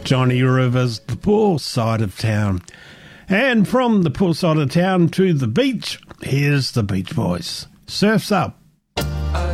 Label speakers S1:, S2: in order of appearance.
S1: Johnny Rivers, the poor side of town. And from the poor side of town to the beach, here's the Beach Boys. Surf's Up.